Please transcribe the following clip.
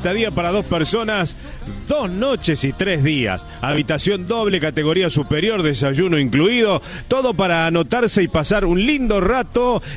estadía para 2 personas, 2 noches y 3 días. Habitación doble, categoría superior, desayuno incluido. Todo para anotarse y pasar un lindo rato